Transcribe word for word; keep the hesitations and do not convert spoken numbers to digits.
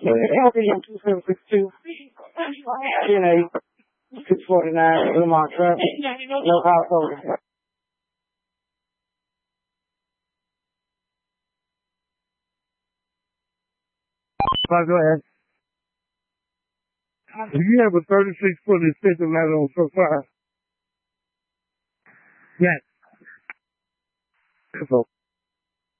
L B M two seven six two. N A six forty-nine, Lamont Truck. No household. Go ahead. Do you have a thirty-six foot extension ladder on so far? Yes. So